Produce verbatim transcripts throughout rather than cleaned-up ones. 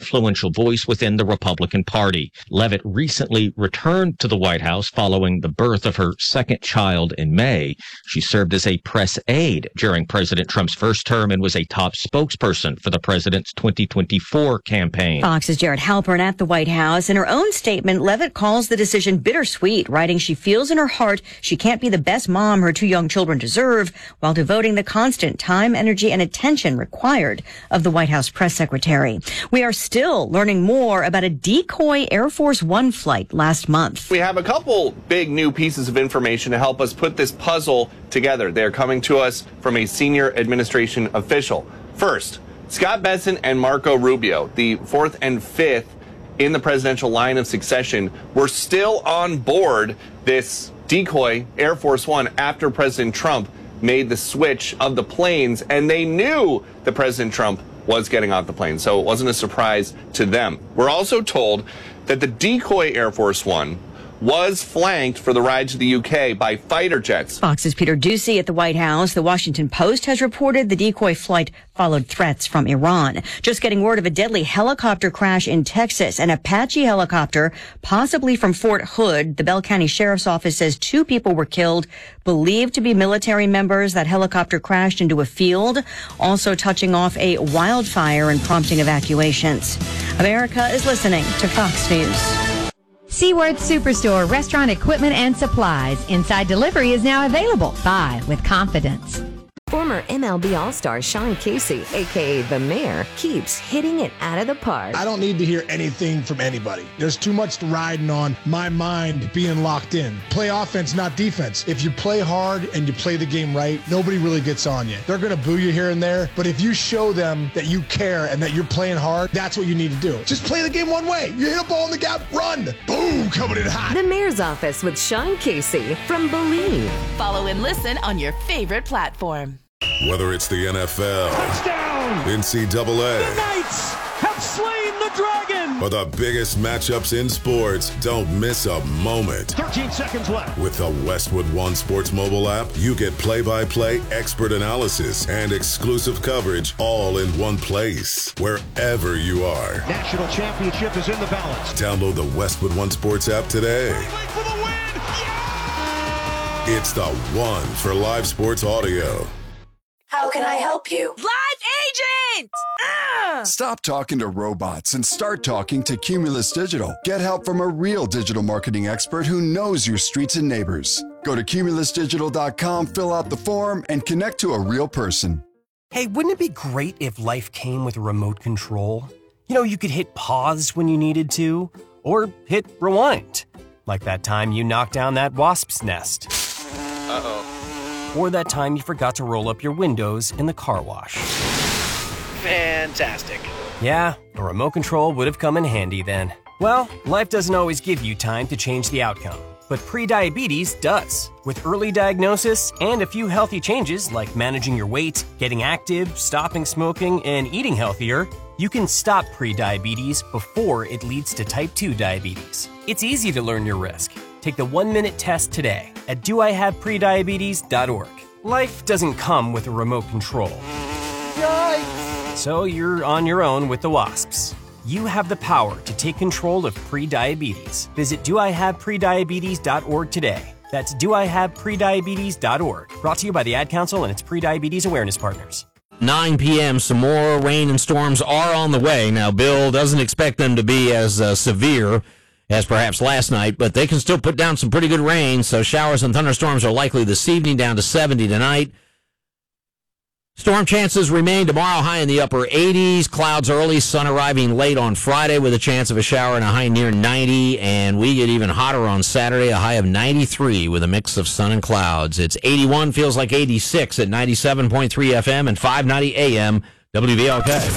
influential voice within the Republican Party. Leavitt recently returned to the White House following the birth of her second child in May. She served as a press aide during President Trump's first term and was a top spokesperson for the president's twenty twenty-four campaign. Fox's Jared Halpern at the White House. In her own statement, Leavitt calls the decision bittersweet, writing she feels in her heart she can't be the best mom her two young children deserve while devoting the constant time, energy, and attention required of the White House press secretary. We are still learning more about a decoy Air Force One flight last month. We have a couple big new pieces of information to help us put this puzzle together. They're coming to us from a senior administration official. First, Scott Bessent and Marco Rubio, the fourth and fifth in the presidential line of succession, were still on board this decoy Air Force One after President Trump made the switch of the planes, and they knew that President Trump was getting off the plane, so it wasn't a surprise to them. We're also told that the decoy Air Force One was flanked for the ride to the U K by fighter jets. Fox's Peter Doocy at the White House. The Washington Post has reported the decoy flight followed threats from Iran. Just getting word of a deadly helicopter crash in Texas. An Apache helicopter, possibly from Fort Hood. The Bell County Sheriff's Office says two people were killed, believed to be military members. That helicopter crashed into a field, also touching off a wildfire and prompting evacuations. America is listening to Fox News. Seaward Superstore restaurant equipment and supplies. Inside delivery is now available. Buy with confidence. Former M L B All-Star Sean Casey, a k a. The Mayor, keeps hitting it out of the park. I don't need to hear anything from anybody. There's too much riding on my mind being locked in. Play offense, not defense. If you play hard and you play the game right, nobody really gets on you. They're going to boo you here and there, but if you show them that you care and that you're playing hard, that's what you need to do. Just play the game one way. You hit a ball in the gap, run. Boom, coming in hot. The Mayor's Office with Sean Casey from Believe. Follow and listen on your favorite platform. Whether it's the N F L, touchdown, N C double A, the Knights have slain the dragon, or the biggest matchups in sports, don't miss a moment. thirteen seconds left. With the Westwood One Sports mobile app, you get play-by-play, expert analysis, and exclusive coverage all in one place, wherever you are. National championship is in the balance. Download the Westwood One Sports app today. Wait for the win. Yeah! It's the one for live sports audio. How can I help you? Live agent! Ah! Stop talking to robots and start talking to Cumulus Digital. Get help from a real digital marketing expert who knows your streets and neighbors. Go to cumulus digital dot com, fill out the form, and connect to a real person. Hey, wouldn't it be great if life came with a remote control? You know, you could hit pause when you needed to, or hit rewind. Like that time you knocked down that wasp's nest. Uh-oh. Or that time you forgot to roll up your windows in the car wash. Fantastic. Yeah, a remote control would have come in handy then. Well, life doesn't always give you time to change the outcome, but prediabetes does. With early diagnosis and a few healthy changes like managing your weight, getting active, stopping smoking, and eating healthier, you can stop prediabetes before it leads to type two diabetes. It's easy to learn your risk. Take the one-minute test today at do I have prediabetes dot org. Life doesn't come with a remote control. Yikes! So you're on your own with the wasps. You have the power to take control of prediabetes. Visit do I have prediabetes dot org today. That's do I have prediabetes dot org. Brought to you by the Ad Council and its Prediabetes Awareness Partners. nine p.m., some more rain and storms are on the way. Now, Bill doesn't expect them to be as uh, severe as perhaps last night, but they can still put down some pretty good rain, so showers and thunderstorms are likely this evening, down to seventy tonight. Storm chances remain tomorrow, high in the upper eighties. Clouds early, sun arriving late on Friday with a chance of a shower and a high near ninety, and we get even hotter on Saturday, a high of ninety-three with a mix of sun and clouds. It's eighty-one, feels like eighty-six at ninety-seven point three F M and five ninety A M W V L K.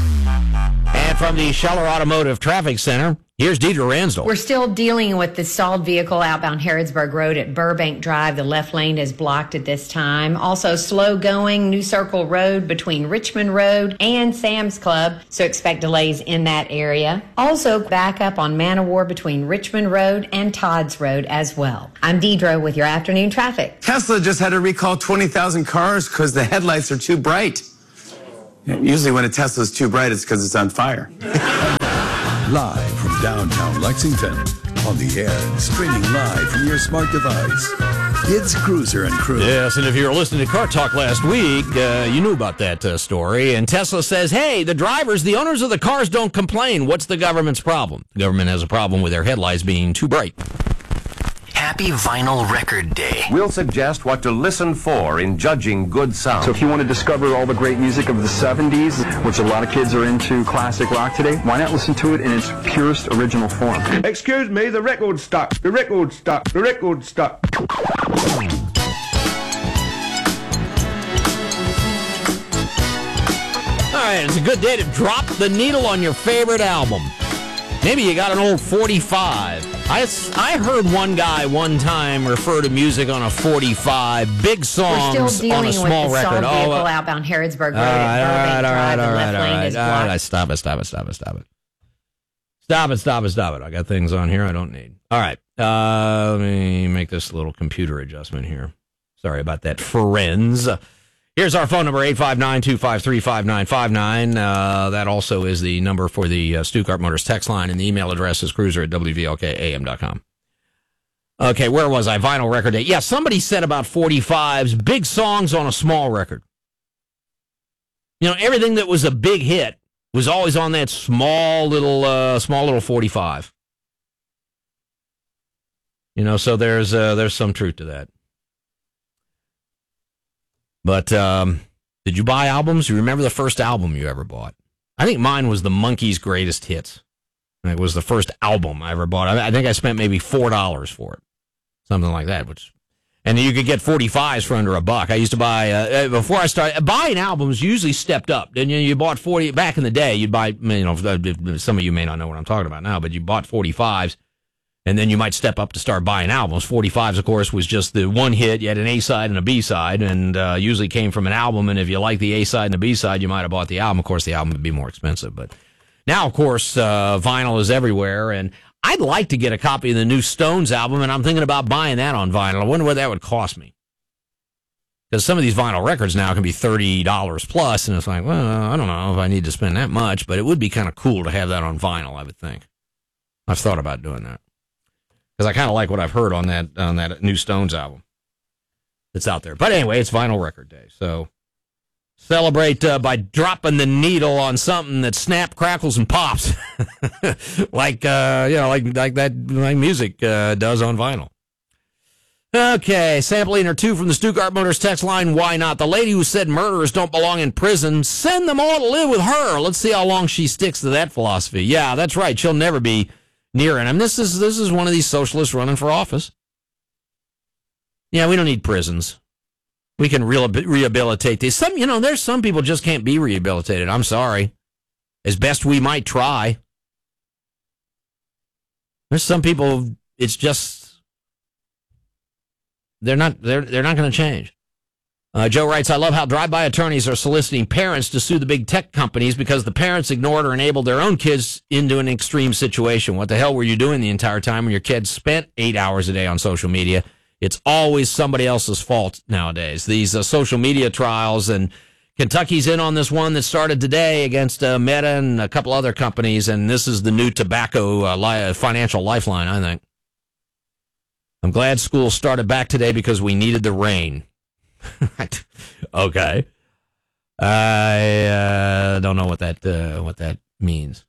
And from the Scheller Automotive Traffic Center, here's Deidre Ransdell. We're still dealing with the stalled vehicle outbound Harrodsburg Road at Burbank Drive. The left lane is blocked at this time. Also slow going New Circle Road between Richmond Road and Sam's Club, so expect delays in that area. Also back up on Man-O-War between Richmond Road and Todd's Road as well. I'm Deidre with your afternoon traffic. Tesla just had to recall twenty thousand cars because the headlights are too bright. Usually when a Tesla's too bright, it's because it's on fire. Live from downtown Lexington. On the air and streaming live from your smart device. It's Cruiser and Crew. Yes, and if you were listening to Car Talk last week, uh, you knew about that uh, story. And Tesla says, hey, the drivers, the owners of the cars don't complain. What's the government's problem? The government has a problem with their headlights being too bright. Happy Vinyl Record Day. We'll suggest what to listen for in judging good sound. So if you want to discover all the great music of the seventies, which a lot of kids are into classic rock today, why not listen to it in its purest original form? Excuse me, the record's stuck. The record's stuck. The record's stuck. All right, it's a good day to drop the needle on your favorite album. Maybe you got an old forty-five. I, I heard one guy one time refer to music on a forty-five, big songs We're still on a dealing small with the record. stalled vehicle Oh, uh, outbound Harrodsburg Road all right, at all Burbank right, all Drive. right, The all left right, lane all is right, all blocked. right. Stop it, stop it, stop it, stop it. Stop it, stop it, stop it. I got things on here I don't need. All right, uh, let me make this little computer adjustment here. Sorry about that, friends. Here's our phone number, eight five nine, two five three, five nine five nine. Uh, that also is the number for the uh, Stuttgart Motors text line, and the email address is cruiser at w v l k a m dot com. Okay, where was I? Vinyl record day. Yeah, somebody said about forty-fives, big songs on a small record. You know, everything that was a big hit was always on that small little, uh, small little forty-five. You know, so there's uh, there's some truth to that. But um, did you buy albums? You remember the first album you ever bought? I think mine was the Monkees' Greatest Hits. It was the first album I ever bought. I, I think I spent maybe four dollars for it, something like that. Which, and you could get forty-fives for under a buck. I used to buy uh, before I started buying albums. Usually stepped up. Didn't you? You bought forty back in the day. You'd buy. You know, some of you may not know what I'm talking about now, but you bought forty-fives. And then you might step up to start buying albums. forty-fives, of course, was just the one hit. You had an A-side and a B-side, and uh, usually came from an album. And if you like the A-side and the B-side, you might have bought the album. Of course, the album would be more expensive. But now, of course, uh, vinyl is everywhere. And I'd like to get a copy of the new Stones album, and I'm thinking about buying that on vinyl. I wonder what that would cost me. Because some of these vinyl records now can be thirty dollars plus, and it's like, well, I don't know if I need to spend that much, but it would be kind of cool to have that on vinyl, I would think. I've thought about doing that. Because I kind of like what I've heard on that on that new Stones album that's out there. But anyway, it's Vinyl Record Day, so celebrate uh, by dropping the needle on something that snap, crackles, and pops, like uh, you know, like like that like music uh, does on vinyl. Okay, sampling or two from the Stuttgart Motors text line. Why not? The lady who said murderers don't belong in prison, send them all to live with her. Let's see how long she sticks to that philosophy. Yeah, that's right. She'll never be near it. I mean, this is this is one of these socialists running for office. Yeah, we don't need prisons. We can re- rehabilitate these. Some, you know, there's some people just can't be rehabilitated. I'm sorry. As best we might try. There's some people, it's just, they're not, they're, they're not going to change. Uh, Joe writes, I love how drive-by attorneys are soliciting parents to sue the big tech companies because the parents ignored or enabled their own kids into an extreme situation. What the hell were you doing the entire time when your kids spent eight hours a day on social media? It's always somebody else's fault nowadays. These uh, social media trials, and Kentucky's in on this one that started today against uh, Meta and a couple other companies, and this is the new tobacco uh, li- financial lifeline, I think. I'm glad school started back today because we needed the rain. Okay. I uh, don't know what that uh, what that means.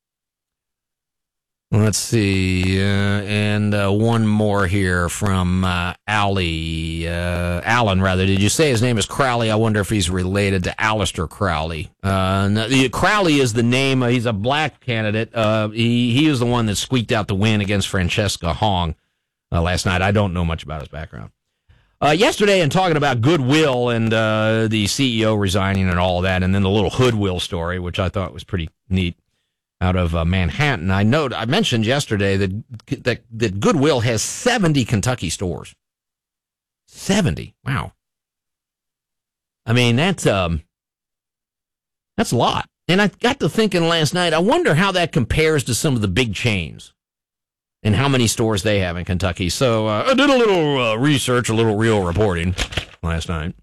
Let's see, uh, and uh, one more here from uh, Allie, uh, Alan, rather. Did you say his name is Crowley? I wonder if he's related to Aleister Crowley. Uh, no, Crowley is the name. Uh, he's a black candidate. Uh, he he was the one that squeaked out the win against Francesca Hong uh, last night. I don't know much about his background. Uh, yesterday, in talking about goodwill and uh, the C E O resigning and all that, and then the little Hoodwill story, which I thought was pretty neat, out of uh, Manhattan. I know I mentioned yesterday that, that that Goodwill has seventy Kentucky stores. seventy. Wow. I mean, that's um, that's a lot. And I got to thinking last night, I wonder how that compares to some of the big chains and how many stores they have in Kentucky. So uh, I did a little uh, research, a little real reporting last night.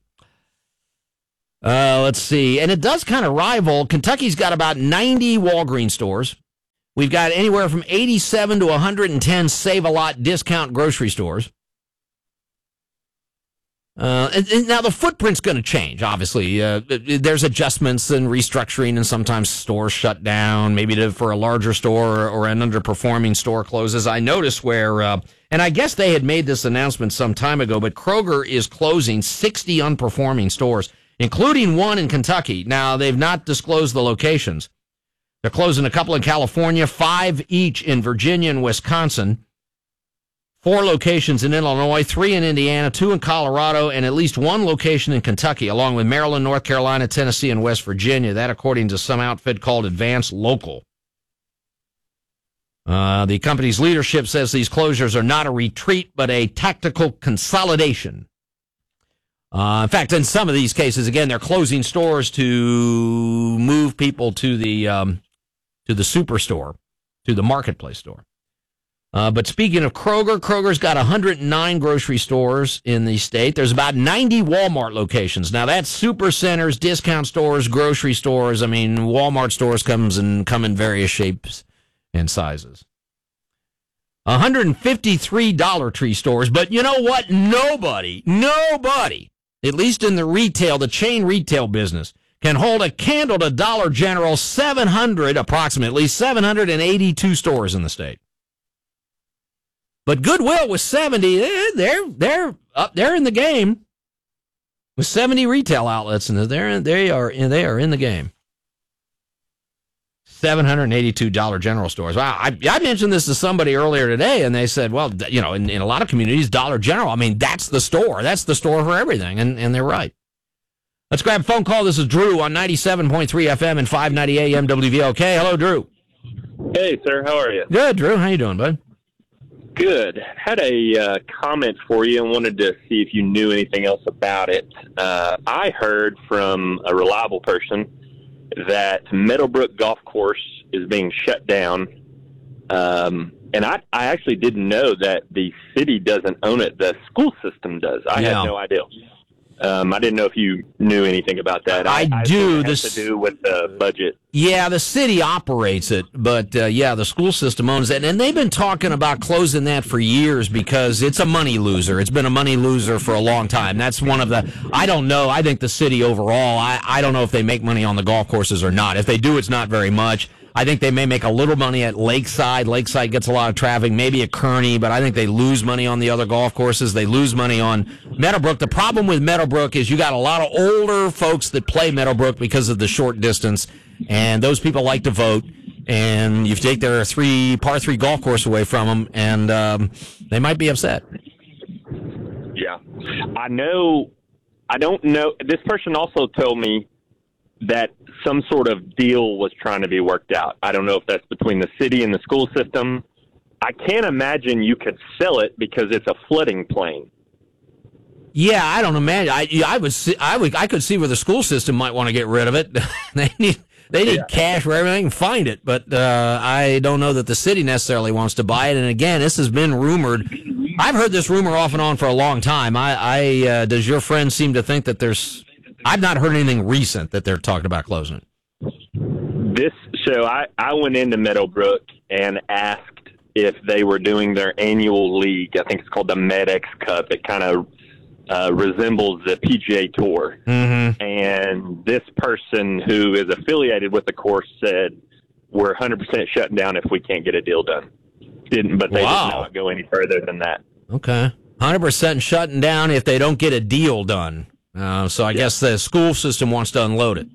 Uh, let's see. And it does kind of rival. Kentucky's got about ninety Walgreens stores. We've got anywhere from eighty-seven to one hundred ten Save-A-Lot discount grocery stores. Uh, and, and now the footprint's going to change, obviously. Uh, there's adjustments and restructuring, and sometimes stores shut down, maybe to, for a larger store or an underperforming store closes. I noticed where, uh, and I guess they had made this announcement some time ago, but Kroger is closing sixty unperforming stores, including one in Kentucky. Now, they've not disclosed the locations. They're closing a couple in California, five each in Virginia and Wisconsin. Four locations in Illinois, three in Indiana, two in Colorado, and at least one location in Kentucky, along with Maryland, North Carolina, Tennessee, and West Virginia. That according to some outfit called Advanced Local. Uh, the company's leadership says these closures are not a retreat, but a tactical consolidation. Uh, in fact, in some of these cases, again, they're closing stores to move people to the um, to the superstore, to the marketplace store. Uh, but speaking of Kroger, Kroger's got one hundred nine grocery stores in the state. There's about ninety Walmart locations. Now, that's super centers, discount stores, grocery stores. I mean, Walmart stores comes in, come in various shapes and sizes. one hundred fifty-three Dollar Tree stores. But you know what? Nobody, nobody, at least in the retail, the chain retail business, can hold a candle to Dollar General. seven hundred, approximately seven hundred eighty-two stores in the state. But Goodwill with seventy, they're they're up there in the game with seventy retail outlets, and they're they are they are in the game. seven hundred eighty-two Dollar General stores. Wow, I, I mentioned this to somebody earlier today, and they said, well, you know, in, in a lot of communities, Dollar General, I mean, that's the store. That's the store for everything, and, and they're right. Let's grab a phone call. This is Drew on ninety-seven point three F M and five ninety A M W V L K. Hello, Drew. Hey, sir. How are you? Good, Drew. How you doing, bud? Good. Had a uh, comment for you and wanted to see if you knew anything else about it. Uh, I heard from a reliable person that Meadowbrook Golf Course is being shut down. Um, and I, I actually didn't know that the city doesn't own it. The school system does. I Yeah. had no idea. Um, I didn't know if you knew anything about that. I, I do. It has This to do with the budget. Yeah, the city operates it, but uh, yeah, the school system owns it, and they've been talking about closing that for years because it's a money loser. It's been a money loser for a long time. That's one of the. I don't know. I think the city overall. I, I don't know if they make money on the golf courses or not. If they do, it's not very much. I think they may make a little money at Lakeside. Lakeside gets a lot of traffic, maybe at Kearney, but I think they lose money on the other golf courses. They lose money on Meadowbrook. The problem with Meadowbrook is you got a lot of older folks that play Meadowbrook because of the short distance, and those people like to vote, and you take their three par three golf course away from them, and um, they might be upset. Yeah. I know. I don't know. This person also told me that some sort of deal was trying to be worked out. I don't know if that's between the city and the school system. I can't imagine you could sell it because it's a flooding plain. Yeah, I don't imagine. I, I would, see, I would, I could see where the school system might want to get rid of it. they need, they need yeah. cash wherever they can find it. But uh, I don't know that the city necessarily wants to buy it. And again, this has been rumored. I've heard this rumor off and on for a long time. I, I uh, does your friend seem to think that there's? I've not heard anything recent that they're talking about closing it. This so I, I went into Meadowbrook and asked if they were doing their annual league. I think it's called the MedX Cup. It kind of uh, resembles the P G A Tour. Mm-hmm. And this person who is affiliated with the course said, we're one hundred percent shutting down if we can't get a deal done. Didn't, but they wow. did not go any further than that. Okay. one hundred percent shutting down if they don't get a deal done. Uh, so I yeah. guess the school system wants to unload it.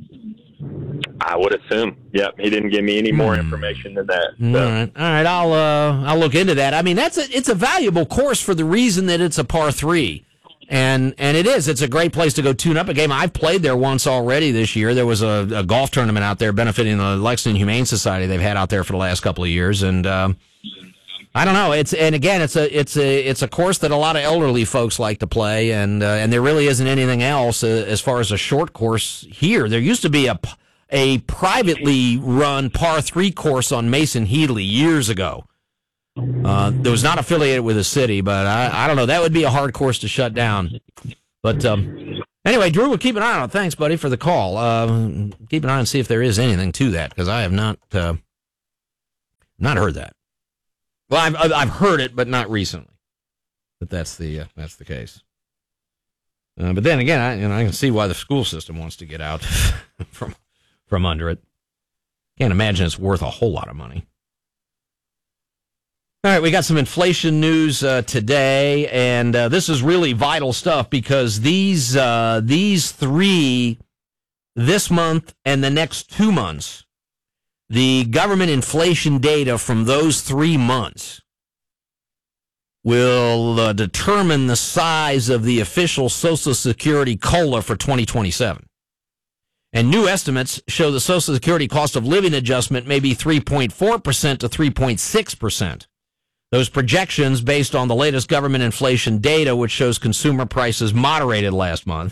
I would assume. Yep, he didn't give me any more information than that. So. All right, all right. I'll uh, I'll look into that. I mean, that's a, it's a valuable course for the reason that it's a par three, and and it is. It's a great place to go tune up a game. I've played there once already this year. There was a, a golf tournament out there benefiting the Lexington Humane Society. They've had out there for the last couple of years, and. Um, I don't know. It's and again, it's a it's a it's a course that a lot of elderly folks like to play, and uh, and there really isn't anything else uh, as far as a short course here. There used to be a a privately run par three course on Mason Headley years ago. Uh, that was not affiliated with the city, but I, I don't know. That would be a hard course to shut down. But um, anyway, Drew, we'll keep an eye on it. Thanks, buddy, for the call. Uh, keep an eye and see if there is anything to that because I have not. Uh, Not heard that. Well, I've I've heard it, but not recently. But that's the uh, that's the case. Uh, but then again, I, you know, I can see why the school system wants to get out from from under it. Can't imagine it's worth a whole lot of money. All right, we got some inflation news uh, today, and uh, this is really vital stuff because these uh, these three, this month and the next two months, the government inflation data from those three months will uh, determine the size of the official Social Security COLA for twenty twenty-seven. And new estimates show the Social Security cost of living adjustment may be three point four percent to three point six percent. Those projections based on the latest government inflation data, which shows consumer prices moderated last month.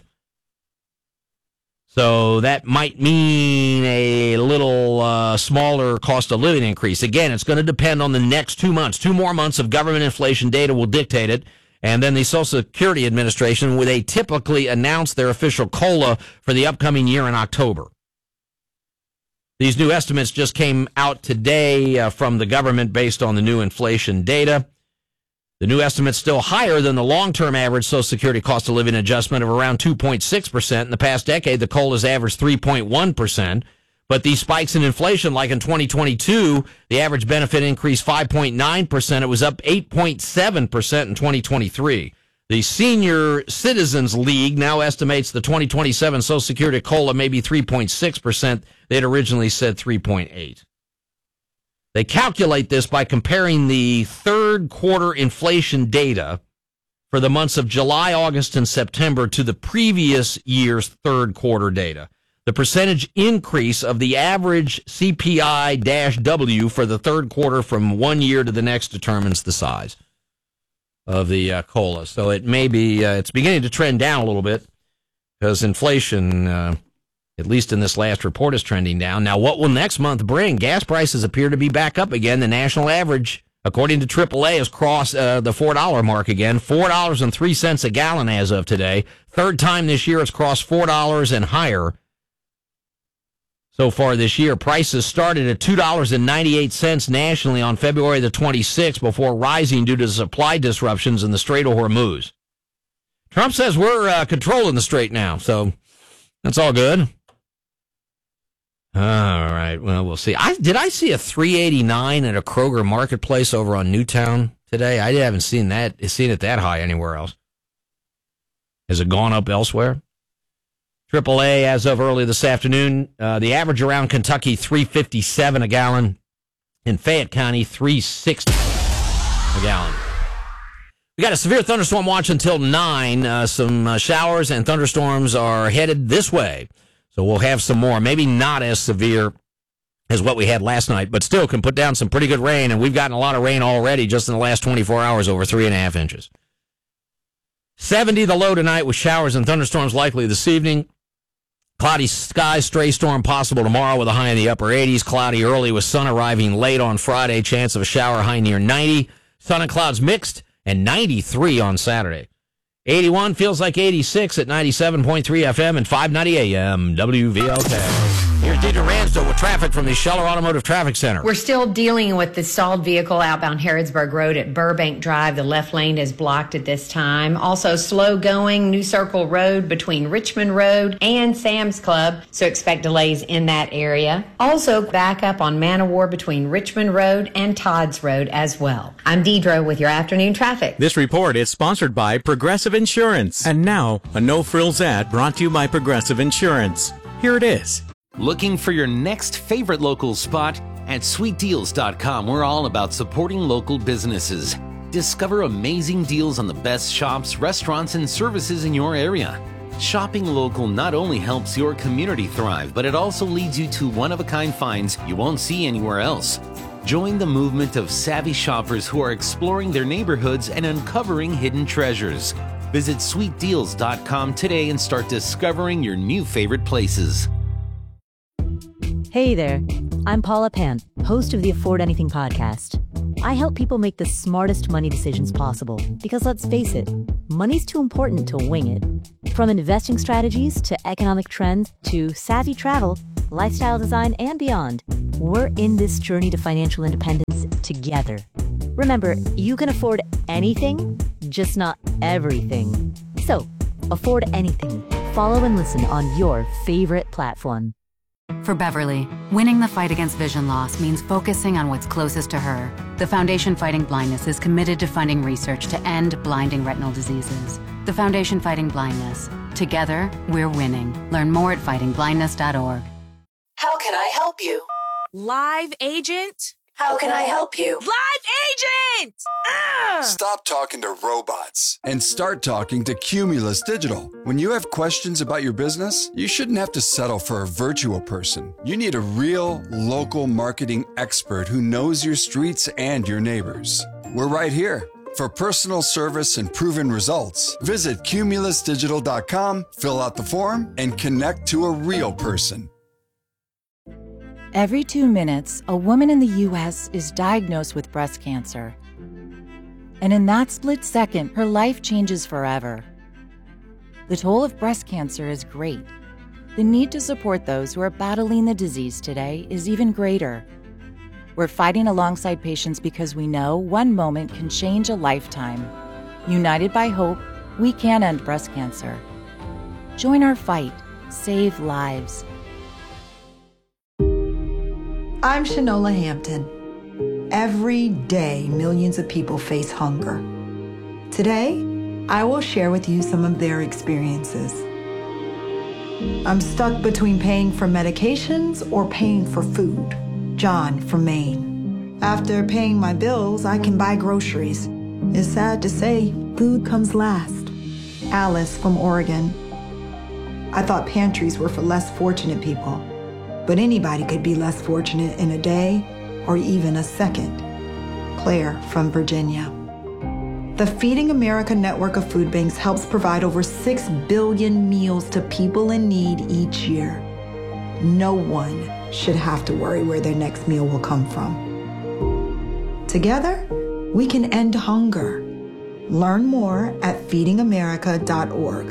So that might mean a little uh, smaller cost of living increase. Again, it's going to depend on the next two months. Two more months of government inflation data will dictate it. And then the Social Security Administration, where they typically announce their official COLA for the upcoming year in October. These new estimates just came out today uh, from the government based on the new inflation data. The new estimate's still higher than the long-term average Social Security cost of living adjustment of around two point six percent. In the past decade, the COLA's averaged three point one percent. But these spikes in inflation, like in twenty twenty-two, the average benefit increased five point nine percent. It was up eight point seven percent in twenty twenty-three. The Senior Citizens League now estimates the twenty twenty-seven Social Security COLA may be three point six percent. They'd originally said three point eight. They calculate this by comparing the third quarter inflation data for the months of July, August, and September to the previous year's third quarter data. The percentage increase of the average C P I W for the third quarter from one year to the next determines the size of the uh, COLA. So it may be, uh, it's beginning to trend down a little bit because inflation, uh, at least in this last report, is trending down. Now, what will next month bring? Gas prices appear to be back up again. The national average, according to triple A, has crossed uh, the four dollar mark again. four dollars and three cents a gallon as of today. Third time this year it's crossed four dollars and higher. So far this year, prices started at two dollars and ninety-eight cents nationally on February the twenty-sixth before rising due to supply disruptions in the Strait of Hormuz. Trump says we're uh, controlling the strait now, so that's all good. All right, well, we'll see. I, did I see a three eighty-nine at a Kroger Marketplace over on Newtown today? I haven't seen that, seen it that high anywhere else. Has it gone up elsewhere? triple A, as of early this afternoon, uh, the average around Kentucky, three fifty-seven a gallon. In Fayette County, three sixty a gallon. We got a severe thunderstorm watch until nine. Uh, some uh, showers and thunderstorms are headed this way. So we'll have some more. Maybe not as severe as what we had last night, but still can put down some pretty good rain. And we've gotten a lot of rain already just in the last twenty-four hours, over three and a half inches. seventy the low tonight with showers and thunderstorms likely this evening. Cloudy skies, stray storm possible tomorrow with a high in the upper eighties. Cloudy early with sun arriving late on Friday. Chance of a shower, high near ninety. Sun and clouds mixed, and ninety-three on Saturday. eighty-one feels like eighty-six at ninety-seven point three F M and five ninety A M W V L K. Here's Deidre Ransdell with traffic from the Scheller Automotive Traffic Center. We're still dealing with the stalled vehicle outbound Harrodsburg Road at Burbank Drive. The left lane is blocked at this time. Also slow going New Circle Road between Richmond Road and Sam's Club, so expect delays in that area. Also back up on Manowar between Richmond Road and Todd's Road as well. I'm Deidre with your afternoon traffic. This report is sponsored by Progressive Insurance. And now, a no-frills ad brought to you by Progressive Insurance. Here it is. Looking for your next favorite local spot? At sweet deals dot com, we're all about supporting local businesses. Discover amazing deals on the best shops, restaurants, and services in your area. Shopping local not only helps your community thrive, but it also leads you to one-of-a-kind finds you won't see anywhere else. Join the movement of savvy shoppers who are exploring their neighborhoods and uncovering hidden treasures. Visit sweet deals dot com today and start discovering your new favorite places. Hey there, I'm Paula Pan, host of the Afford Anything podcast. I help people make the smartest money decisions possible because, let's face it, money's too important to wing it. From investing strategies to economic trends to savvy travel, lifestyle design, and beyond. We're in this journey to financial independence together. Remember, you can afford anything, just not everything. So, afford anything. Follow and listen on your favorite platform. For Beverly, winning the fight against vision loss means focusing on what's closest to her. The Foundation Fighting Blindness is committed to funding research to end blinding retinal diseases. The Foundation Fighting Blindness. Together, we're winning. Learn more at fighting blindness dot org. How can I help you? Live agent? How can I help you? Live agent! Ah! Stop talking to robots and start talking to Cumulus Digital. When you have questions about your business, you shouldn't have to settle for a virtual person. You need a real, local marketing expert who knows your streets and your neighbors. We're right here. For personal service and proven results, visit cumulus digital dot com, fill out the form, and connect to a real person. Every two minutes, a woman in the U S is diagnosed with breast cancer. And in that split second, her life changes forever. The toll of breast cancer is great. The need to support those who are battling the disease today is even greater. We're fighting alongside patients because we know one moment can change a lifetime. United by hope, we can end breast cancer. Join our fight. Save lives. I'm Shanola Hampton. Every day, millions of people face hunger. Today, I will share with you some of their experiences. I'm stuck between paying for medications or paying for food. John from Maine. After paying my bills, I can buy groceries. It's sad to say, food comes last. Alice from Oregon. I thought pantries were for less fortunate people, but anybody could be less fortunate in a day or even a second. Claire from Virginia. The Feeding America network of food banks helps provide over six billion meals to people in need each year. No one should have to worry where their next meal will come from. Together, we can end hunger. Learn more at feeding america dot org.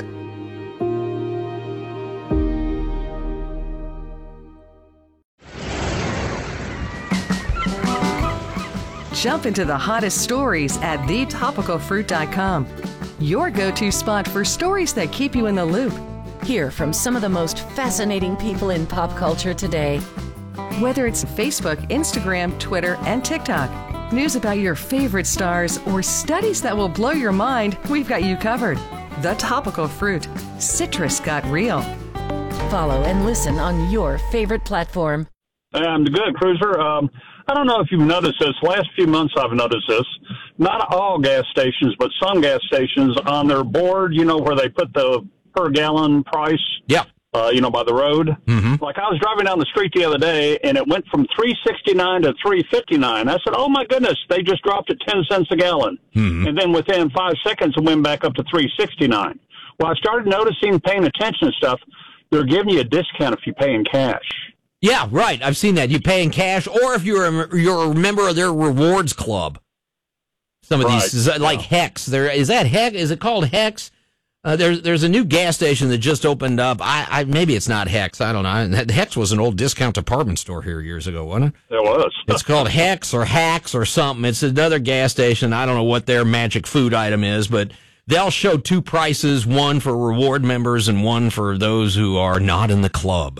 Jump into the hottest stories at the topical fruit dot com. Your go-to spot for stories that keep you in the loop. Hear from some of the most fascinating people in pop culture today. Whether it's Facebook, Instagram, Twitter, and TikTok, news about your favorite stars, or studies that will blow your mind, we've got you covered. The Topical Fruit. Citrus got real. Follow and listen on your favorite platform. I'm good, Cruiser. Um, I don't know if you've noticed this. Last few months I've noticed this. Not all gas stations, but some gas stations on their board, you know, where they put the per gallon price. Yeah. Uh, you know, by the road. Mm-hmm. Like I was driving down the street the other day, and it went from three sixty-nine to three fifty-nine. I said, "Oh my goodness, they just dropped it ten cents a gallon." Mm-hmm. And then within five seconds, it went back up to three sixty-nine. Well, I started noticing, paying attention to stuff. They're giving you a discount if you pay in cash. Yeah, right. I've seen that. You pay in cash, or if you're a, you're a member of their rewards club. Some of Right. these, like Yeah. Hex. There is that Hex. Is it called Hex? Uh, there's there's a new gas station that just opened up. I, I maybe it's not Hex. I don't know. Hex was an old discount department store here years ago, wasn't it? It was. It's called Hex or Hacks or something. It's another gas station. I don't know what their magic food item is, but they'll show two prices: one for reward members and one for those who are not in the club.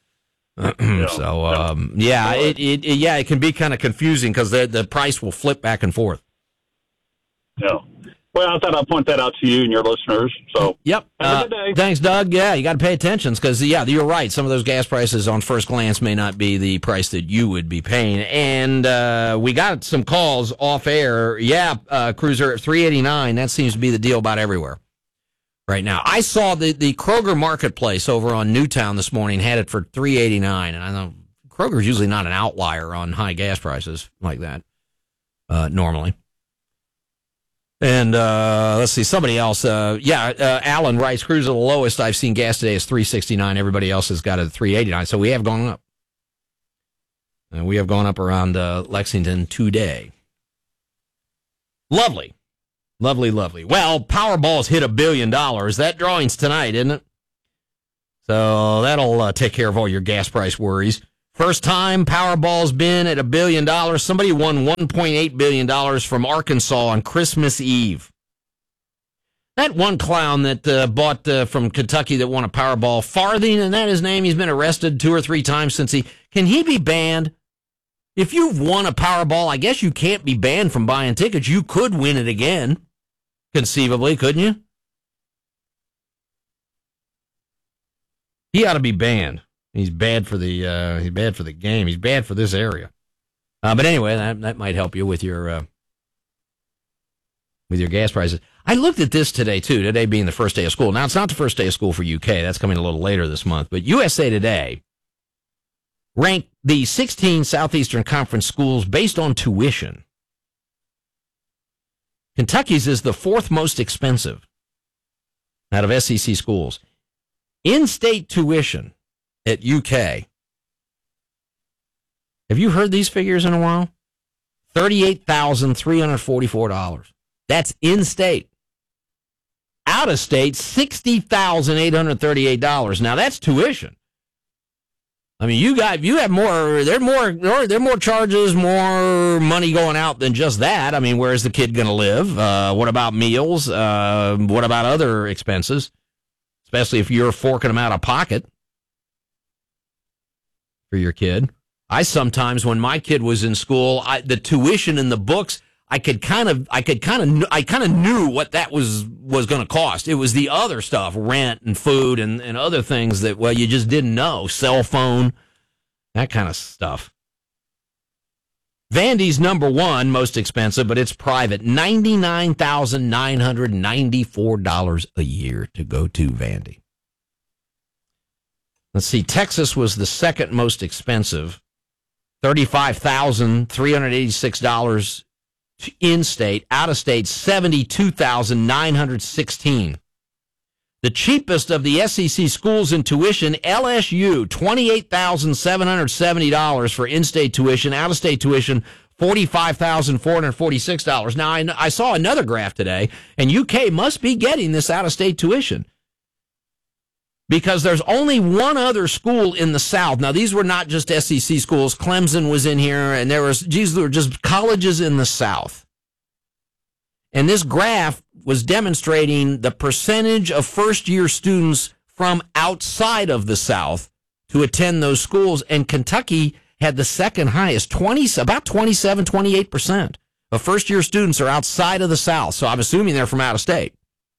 so um, yeah, it, it, it yeah it can be kind of confusing because the the price will flip back and forth. Yeah. Well, I thought I'd point that out to you and your listeners. So, yep. Have Uh, a good day. Thanks, Doug. Yeah, you got to pay attention because, yeah, you're right. Some of those gas prices on first glance may not be the price that you would be paying. And uh, we got some calls off air. Yeah, uh, Cruiser at three eighty-nine. That seems to be the deal about everywhere right now. I saw the, the Kroger Marketplace over on Newtown this morning had it for three eighty-nine. And I know Kroger's usually not an outlier on high gas prices like that uh, normally. And uh, let's see, somebody else. Uh, yeah, uh, Alan writes, Cruiser, the lowest I've seen gas today is three sixty-nine. Everybody else has got it at three eighty-nine. So we have gone up. And we have gone up around uh, Lexington today. Lovely. Lovely, lovely. Well, Powerball's hit a billion dollars. That drawing's tonight, isn't it? So that'll uh, take care of all your gas price worries. First time Powerball's been at a billion dollars. Somebody won one point eight billion dollars from Arkansas on Christmas Eve. That one clown that uh, bought uh, from Kentucky that won a Powerball, Farthing, and that his name, he's been arrested two or three times since he... Can he be banned? If you've won a Powerball, I guess you can't be banned from buying tickets. You could win it again, conceivably, couldn't you? He ought to be banned. He's bad for the uh, he's bad for the game. He's bad for this area. Uh, but anyway, that that might help you with your uh, with your gas prices. I looked at this today too. Today being the first day of school. Now it's not the first day of school for U K. That's coming a little later this month. But U S A Today ranked the sixteen Southeastern Conference schools based on tuition. Kentucky's is the fourth most expensive out of S E C schools. In-state tuition at U K. Have you heard these figures in a while? thirty-eight thousand three hundred forty-four dollars. That's in-state. Out-of-state, sixty thousand eight hundred thirty-eight dollars. Now, that's tuition. I mean, you got you have more, there are more, there are more charges, more money going out than just that. I mean, where's the kid going to live? Uh, what about meals? Uh, what about other expenses? Especially if you're forking them out of pocket for your kid. I sometimes, when my kid was in school, I, the tuition in the books, I could kind of, I could kind of, I kind of knew what that was was going to cost. It was the other stuff, rent and food and, and other things that, well, you just didn't know, cell phone, that kind of stuff. Vandy's number one most expensive, but it's private, ninety-nine thousand nine hundred ninety-four dollars a year to go to Vandy. Let's see, Texas was the second most expensive, thirty-five thousand three hundred eighty-six dollars in-state, out-of-state, seventy-two thousand nine hundred sixteen dollars. The cheapest of the S E C schools in tuition, L S U, twenty-eight thousand seven hundred seventy dollars for in-state tuition, out-of-state tuition, forty-five thousand four hundred forty-six dollars. Now, I, I saw another graph today, and U K must be getting this out-of-state tuition because there's only one other school in the South. Now, these were not just S E C schools. Clemson was in here, and there was, geez, there were just colleges in the South. And this graph was demonstrating the percentage of first-year students from outside of the South to attend those schools, and Kentucky had the second highest, twenty, about twenty-seven, twenty-eight percent of first-year students are outside of the South, so I'm assuming they're from out of state.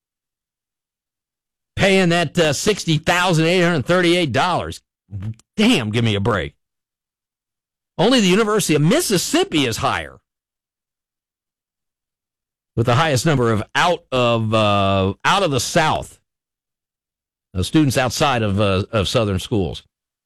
Paying that uh, sixty thousand eight hundred thirty-eight dollars. Damn, give me a break. Only the University of Mississippi is higher, with the highest number of out of uh, out of the South, uh, students outside of uh, of Southern schools.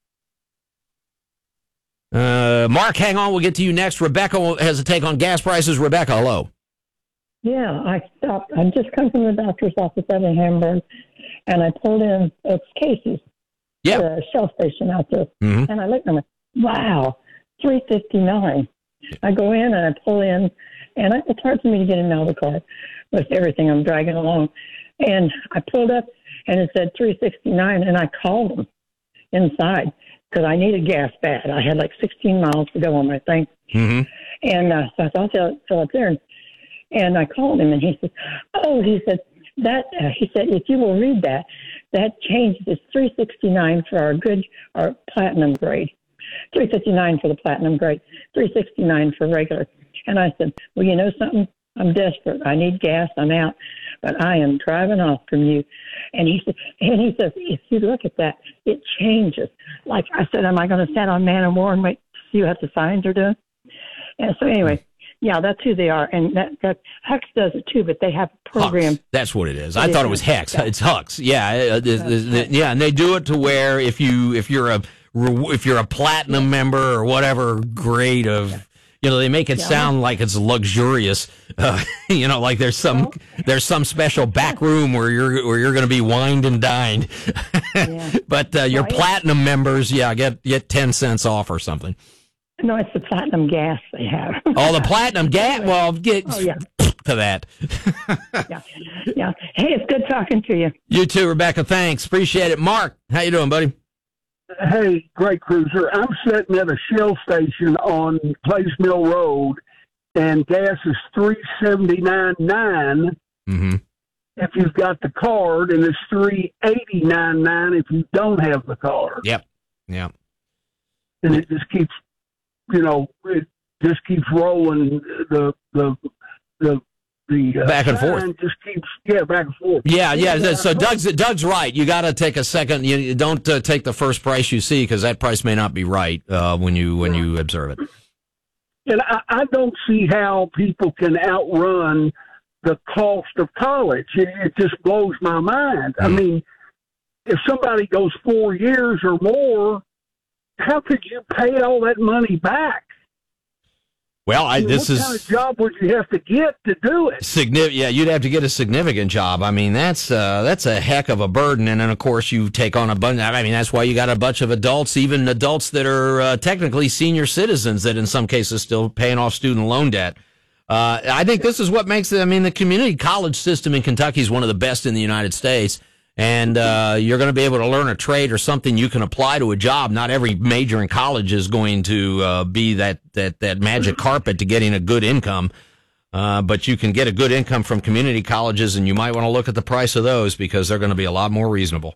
Uh, Mark, hang on. We'll get to you next. Rebecca has a take on gas prices. Rebecca, hello. Yeah, I stopped. I just come from the doctor's office out in Hamburg, and I pulled in. It's Casey's. Yeah. The Shell station out there, mm-hmm. and I looked and I went, wow, three fifty nine. I go in and I pull in, and I, it's hard for me to get in and out of the car with everything I'm dragging along. And I pulled up, and it said three sixty nine, and I called them inside because I needed gas bad. I had like sixteen miles to go on my thing, mm-hmm. and uh, so I thought I'll fill up there. And, and I called him, and he said, "Oh," he said that. Uh, he said, "If you will read that, that changes. It's three sixty nine for our good, our platinum grade." three fifty-nine for the platinum grade, three sixty-nine for regular. And I said, well, you know something? I'm desperate. I need gas. I'm out. But I am driving off from you. And he said, and he says, if you look at that, it changes. Like I said, am I going to stand on Man and War and wait to see what the signs are doing? And so anyway, yeah, that's who they are. And that, that Hux does it too, but they have a program. Hux. That's what it is. I thought it was Hex. It's Hux. Yeah. Uh, the, the, the, yeah. And they do it to where if you, if you're a, if you're a platinum member or whatever grade of, you know, they make it sound like it's luxurious. Uh, you know, like there's some well, there's some special back room where you're where you're going to be wined and dined. Yeah. But uh, your well, platinum members, yeah, get get ten cents off or something. No, it's the platinum gas they have. Oh, the platinum gas. Well, get oh, yeah. to that. yeah, yeah. Hey, it's good talking to you. You too, Rebecca. Thanks. Appreciate it. Mark, how you doing, buddy? Hey, Great Cruiser. I'm sitting at a Shell station on Place Mill Road, and gas is three seventy nine nine. Mm-hmm. If you've got the card, and it's three eighty nine nine if you don't have the card. Yep. Yep. And it just keeps, you know, it just keeps rolling. The the the the uh, back and forth. Just keeps yeah back and forth. Yeah, yeah. So Doug's Doug's right. You got to take a second. You, you don't uh, take the first price you see, because that price may not be right uh, when you when you observe it. And I, I don't see how people can outrun the cost of college. It, it just blows my mind. Mm. I mean, if somebody goes four years or more, how could you pay all that money back? Well, I, I mean, this what is kind of job would you have to get to do it? Significant. Yeah, you'd have to get a significant job. I mean, that's uh, that's a heck of a burden. And then, of course, you take on a bunch. I mean, that's why you got a bunch of adults, even adults that are uh, technically senior citizens, that in some cases still paying off student loan debt. Uh, I think this is what makes it. I mean, the community college system in Kentucky is one of the best in the United States. And uh, you're going to be able to learn a trade or something you can apply to a job. Not every major in college is going to uh, be that, that, that magic carpet to getting a good income. Uh, but you can get a good income from community colleges, and you might want to look at the price of those, because they're going to be a lot more reasonable.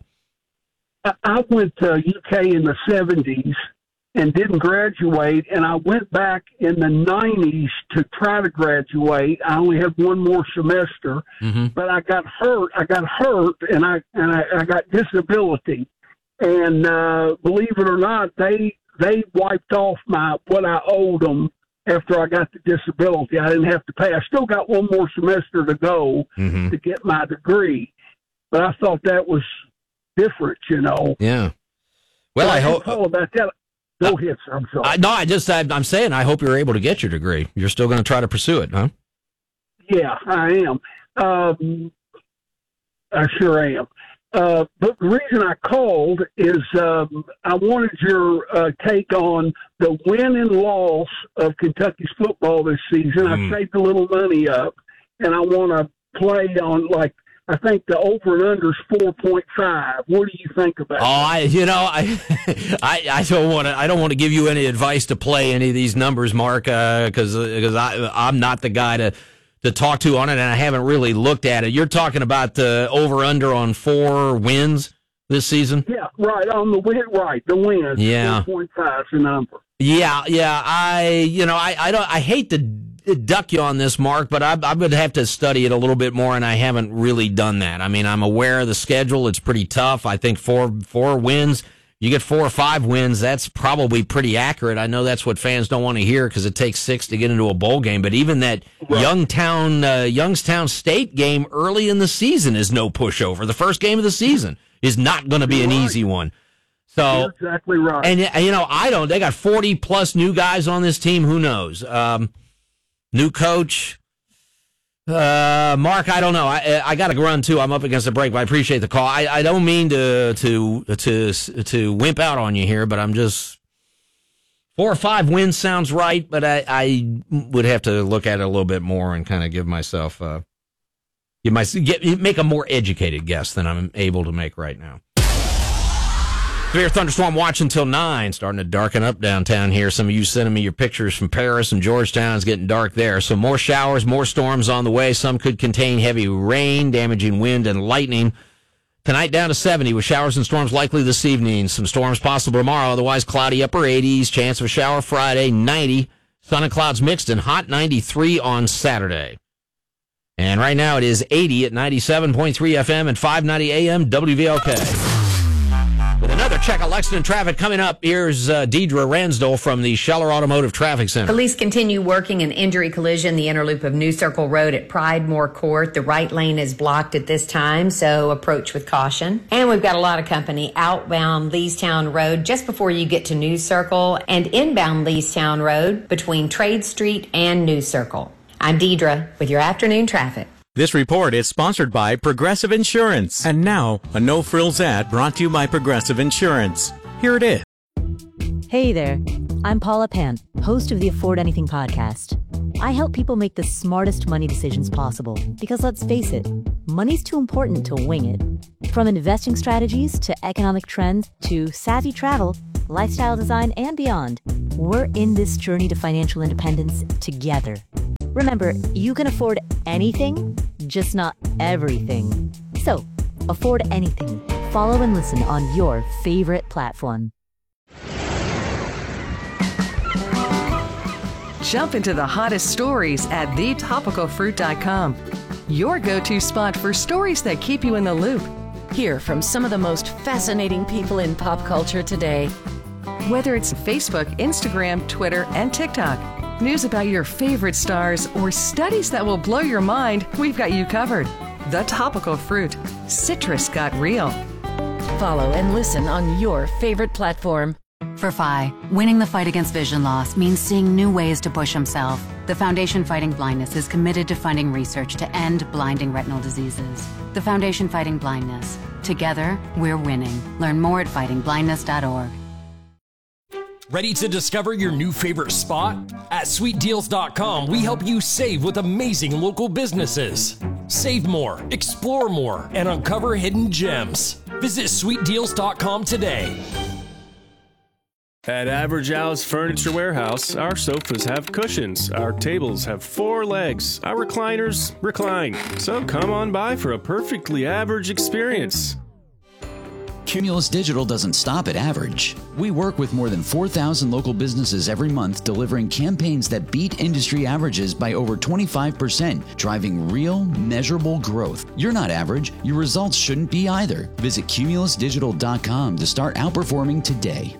I went to U K in the seventies and didn't graduate, and I went back in the nineties to try to graduate. I only had one more semester, mm-hmm. but I got hurt. I got hurt, and I and I, I got disability. And uh, believe it or not, they they wiped off my what I owed them after I got the disability. I didn't have to pay. I still got one more semester to go mm-hmm. to get my degree, but I thought that was different, you know. Yeah. Well, so I, I hope all about that. Go ahead, sir. I'm sorry. I, no, I just I, I'm saying I hope you're able to get your degree. You're still going to try to pursue it, huh? Yeah, I am. Um, I sure am. Uh, but the reason I called is um, I wanted your uh, take on the win and loss of Kentucky's football this season. Mm. I saved a little money up, and I want to play on, like, I think the over and under is four point five. What do you think about oh, that? I, you know, I, I, I don't want to, I don't want to give you any advice to play any of these numbers, Mark, because, uh, because I, I'm not the guy to, to talk to on it, and I haven't really looked at it. You're talking about the over under on four wins this season? Yeah, right on the win, right the wins. Yeah, four point five is the number. Yeah, yeah. I, you know, I, I don't, I hate to duck you on this, Mark, but I, I would have to study it a little bit more, and I haven't really done that. I mean, I'm aware of the schedule; it's pretty tough. I think four four wins, you get four or five wins, that's probably pretty accurate. I know that's what fans don't want to hear, because it takes six to get into a bowl game. But even that right. Youngstown uh, Youngstown State game early in the season is no pushover. The first game of the season is not going to be You're an right. easy one. So You're exactly right. And you know, I don't. They got forty plus new guys on this team. Who knows? Um, New coach, uh, Mark. I don't know. I I got to run too. I'm up against a break, but I appreciate the call. I, I don't mean to to to to wimp out on you here, but I'm just four or five wins sounds right, but I, I would have to look at it a little bit more and kind of give myself uh, give my get make a more educated guess than I'm able to make right now. Severe thunderstorm watch until nine. Starting to darken up downtown here. Some of you sending me your pictures from Paris and Georgetown. It's getting dark there. So more showers, more storms on the way. Some could contain heavy rain, damaging wind, and lightning. Tonight down to seventy with showers and storms likely this evening. Some storms possible tomorrow. Otherwise cloudy upper eighties. Chance of a shower Friday, ninety. Sun and clouds mixed and hot, ninety-three on Saturday. And right now it is eighty at ninety-seven point three F M and five ninety A M W V L K. With another check of Lexington traffic coming up, here's uh, Deidre Ransdell from the Scheller Automotive Traffic Center. Police continue working an injury collision, the inner loop of New Circle Road at Pridemore Court. The right lane is blocked at this time, so approach with caution. And we've got a lot of company outbound Leestown Road just before you get to New Circle, and inbound Leestown Road between Trade Street and New Circle. I'm Deidre with your afternoon traffic. This report is sponsored by Progressive Insurance. And now, a no-frills ad brought to you by Progressive Insurance. Here it is. Hey there, I'm Paula Pant, host of the Afford Anything podcast. I help people make the smartest money decisions possible because, let's face it, money's too important to wing it. From investing strategies to economic trends to savvy travel, lifestyle design, and beyond, we're in this journey to financial independence together. Remember, you can afford anything, just not everything. So, afford anything. Follow and listen on your favorite platform. Jump into the hottest stories at the topical fruit dot com. Your go-to spot for stories that keep you in the loop. Hear from some of the most fascinating people in pop culture today. Whether it's Facebook, Instagram, Twitter, and TikTok, news about your favorite stars, or studies that will blow your mind, we've got you covered. The Topical Fruit. Citrus got real. Follow and listen on your favorite platform. For F I, winning the fight against vision loss means seeing new ways to push himself. The Foundation Fighting Blindness is committed to funding research to end blinding retinal diseases. The Foundation Fighting Blindness. Together, we're winning. Learn more at fighting blindness dot org. Ready to discover your new favorite spot? At sweet deals dot com, we help you save with amazing local businesses. Save more, explore more, and uncover hidden gems. Visit sweet deals dot com today. At Average Al's Furniture Warehouse, our sofas have cushions, our tables have four legs, our recliners recline. So come on by for a perfectly average experience. Cumulus Digital doesn't stop at average. We work with more than four thousand local businesses every month, delivering campaigns that beat industry averages by over twenty-five percent, driving real, measurable growth. You're not average. Your results shouldn't be either. Visit cumulus digital dot com to start outperforming today.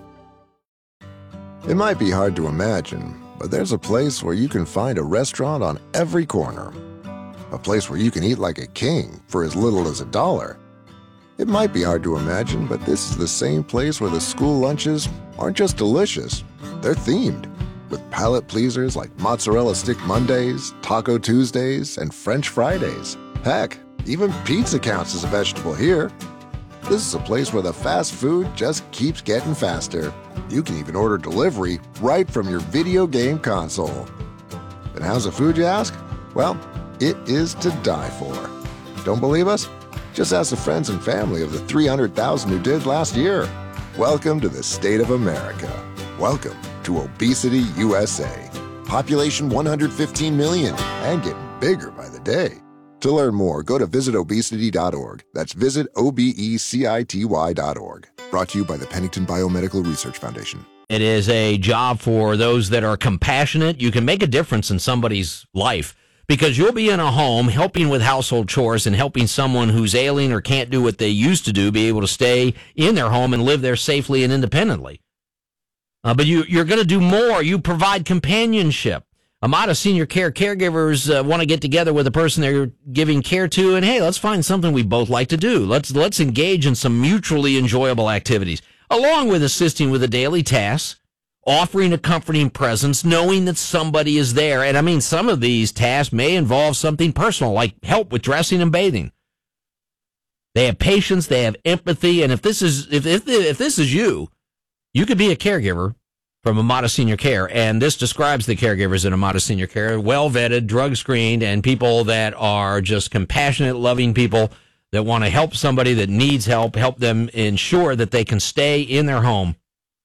It might be hard to imagine, but there's a place where you can find a restaurant on every corner. A place where you can eat like a king for as little as a dollar. It might be hard to imagine, but this is the same place where the school lunches aren't just delicious, they're themed, with palate pleasers like Mozzarella Stick Mondays, Taco Tuesdays, and French Fridays. Heck, even pizza counts as a vegetable here. This is a place where the fast food just keeps getting faster. You can even order delivery right from your video game console. And how's the food, you ask? Well, it is to die for. Don't believe us? Just ask the friends and family of the three hundred thousand who did last year. Welcome to the state of America. Welcome to Obesity U S A. Population one hundred fifteen million and getting bigger by the day. To learn more, go to visit obesity dot org. That's visit O B E C I T Y dot org. Brought to you by the Pennington Biomedical Research Foundation. It is a job for those that are compassionate. You can make a difference in somebody's life because you'll be in a home helping with household chores and helping someone who's ailing or can't do what they used to do be able to stay in their home and live there safely and independently. Uh, but you, you're going to do more. You provide companionship. Amada Senior Care caregivers uh, want to get together with the person they're giving care to, and hey, let's find something we both like to do. Let's let's engage in some mutually enjoyable activities, along with assisting with the daily tasks, offering a comforting presence, knowing that somebody is there. And I mean, some of these tasks may involve something personal, like help with dressing and bathing. They have patience, they have empathy, and if this is if if if this is you, you could be a caregiver from Amada Senior Care, and this describes the caregivers in Amada Senior Care, well-vetted, drug-screened, and people that are just compassionate, loving people that want to help somebody that needs help, help them ensure that they can stay in their home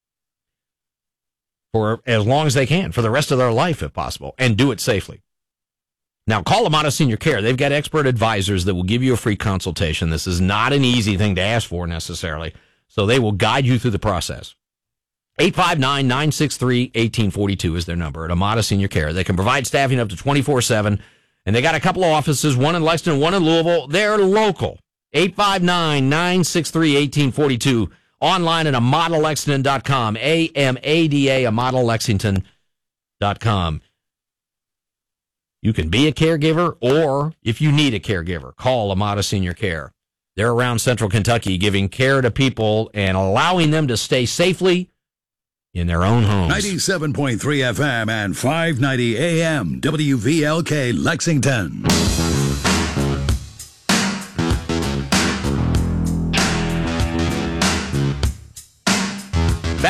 for as long as they can, for the rest of their life if possible, and do it safely. Now, call Amada Senior Care. They've got expert advisors that will give you a free consultation. This is not an easy thing to ask for necessarily, so they will guide you through the process. eight five nine, nine six three, one eight four two is their number at Amada Senior Care. They can provide staffing up to twenty-four seven, and they got a couple of offices, one in Lexington, one in Louisville. They're local. eight five nine, nine six three, one eight four two. Online at amada lexington dot com. A M A D A, amada lexington dot com. You can be a caregiver, or if you need a caregiver, call Amada Senior Care. They're around Central Kentucky giving care to people and allowing them to stay safely in their own homes. ninety-seven point three F M and five ninety A M W V L K Lexington.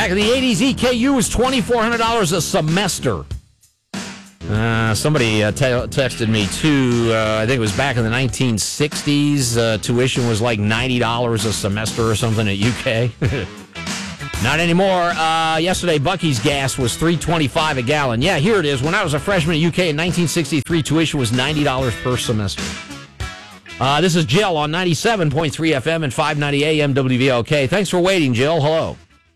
Back in the eighties, E K U was twenty-four hundred dollars a semester. Uh, somebody uh, te- texted me, too. Uh, I think it was back in the nineteen sixties. Uh, tuition was like ninety dollars a semester or something at U K. Not anymore. Uh, yesterday, Buc-ee's gas was three twenty-five a gallon. Yeah, here it is. When I was a freshman at U K in nineteen sixty-three, tuition was ninety dollars per semester. Uh, this is Jill on ninety-seven point three F M and five ninety A M W V L K. Thanks for waiting, Jill. Hello.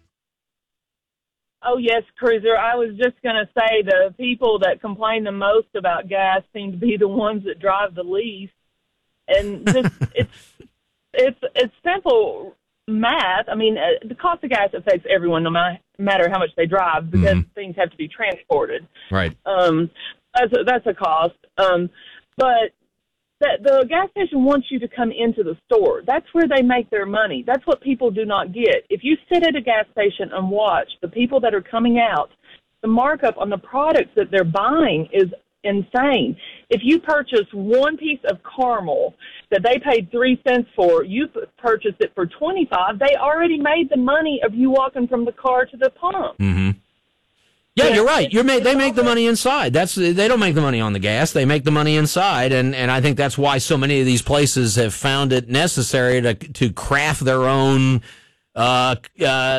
Oh, yes, Cruiser. I was just going to say the people that complain the most about gas seem to be the ones that drive the least. And just, it's it's it's simple math. I mean, uh, the cost of gas affects everyone no ma- matter how much they drive because mm-hmm. things have to be transported. Right. Um, that's a, that's a cost. Um, but the, the gas station wants you to come into the store. That's where they make their money. That's what people do not get. If you sit at a gas station and watch the people that are coming out, the markup on the products that they're buying is insane. If you purchase one piece of caramel that they paid three cents for, you purchased it for twenty-five. They already made the money of you walking from the car to the pump. Mm-hmm. Yeah, you're right. You're ma- they make the money inside. That's they don't make the money on the gas. They make the money inside, and, and I think that's why so many of these places have found it necessary to to craft their own. Uh, uh,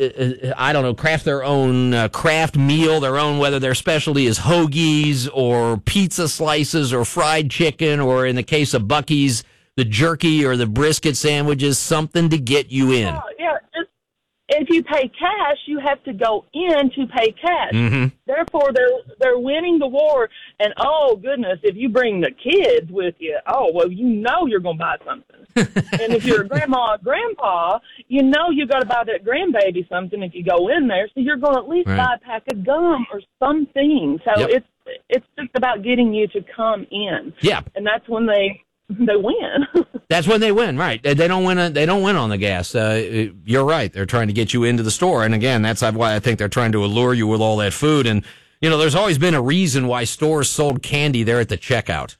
I don't know, craft their own uh, craft meal, their own, whether their specialty is hoagies or pizza slices or fried chicken, or in the case of Buc-ee's, the jerky or the brisket sandwiches, something to get you in. Oh, yeah, just, if you pay cash, you have to go in to pay cash. Mm-hmm. Therefore, they're they're winning the war. And, oh, goodness, if you bring the kids with you, oh, well, you know you're going to buy something. And if you're a grandma or grandpa, you know you got to buy that grandbaby something if you go in there. So you're going to at least right. buy a pack of gum or something. So yep. it's it's just about getting you to come in. Yeah. And that's when they they win. That's when they win, right? They don't win. They don't win on the gas. Uh, you're right. They're trying to get you into the store, and again, that's why I think they're trying to allure you with all that food. And you know, there's always been a reason why stores sold candy there at the checkout.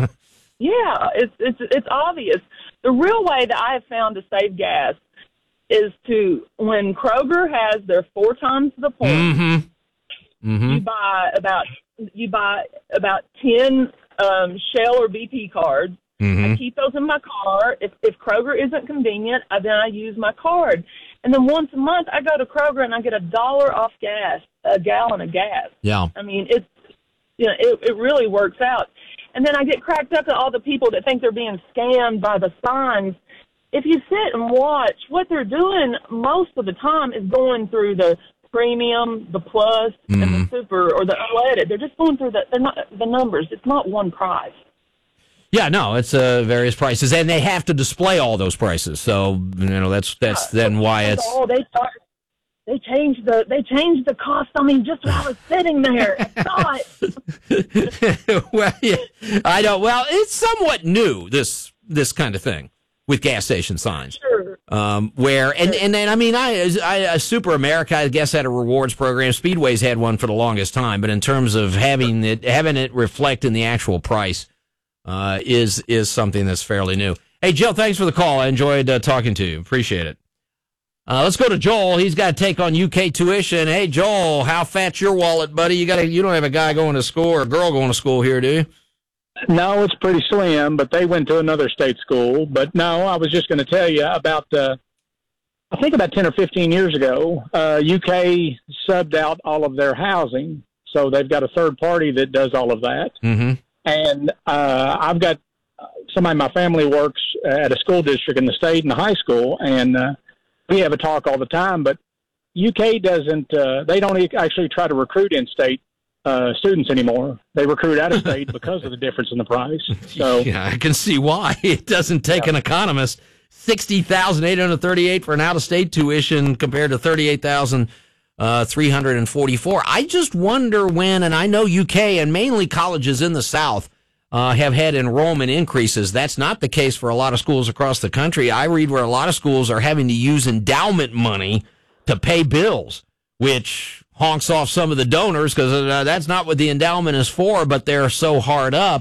Yeah, it's it's it's obvious. The real way that I have found to save gas is to, when Kroger has their four times the points, mm-hmm. Mm-hmm. you buy about you buy about ten um, Shell or B P cards. Mm-hmm. I keep those in my car. If if Kroger isn't convenient, I, then I use my card. And then once a month, I go to Kroger and I get a dollar off gas, a gallon of gas. Yeah. I mean, it's you know, it it really works out. And then I get cracked up at all the people that think they're being scammed by the signs. If you sit and watch, what they're doing most of the time is going through the premium, the plus, mm-hmm. and the super, or the unleaded. They're just going through the, they're not, the numbers. It's not one price. Yeah, no, it's uh, various prices, and they have to display all those prices. So you know that's that's then why it's. Oh, they start. They changed the they changed the cost on me just while I was sitting there. I saw it. Well, yeah, I don't. Well, it's somewhat new, this this kind of thing with gas station signs. Sure. Um, where and and then I mean, I, I uh, Super America, I guess, had a rewards program. Speedway's had one for the longest time, but in terms of having it having it reflect in the actual price, uh, is is something that's fairly new. Hey, Jill, thanks for the call. I enjoyed uh, talking to you. Appreciate it. Uh, let's go to Joel. He's got to take on U K tuition. Hey, Joel, how fat's your wallet, buddy? You got to, you don't have a guy going to school or a girl going to school here, do you? No, it's pretty slim, but they went to another state school. But no, I was just going to tell you about, uh, I think about ten or fifteen years ago, uh, U K subbed out all of their housing. So they've got a third party that does all of that. Mm-hmm. And uh, I've got somebody in my family works at a school district in the state and the high school, and uh, we have a talk all the time, but U K doesn't, uh, they don't actually try to recruit in-state uh, students anymore. They recruit out of state because of the difference in the price. So yeah, I can see why. It doesn't take yeah. an economist sixty thousand eight hundred thirty-eight for an out-of-state tuition compared to thirty-eight thousand three hundred forty-four. I just wonder when, and I know U K and mainly colleges in the South Uh, have had enrollment increases. That's not the case for a lot of schools across the country. I read where a lot of schools are having to use endowment money to pay bills, which honks off some of the donors because uh, that's not what the endowment is for, but they're so hard up.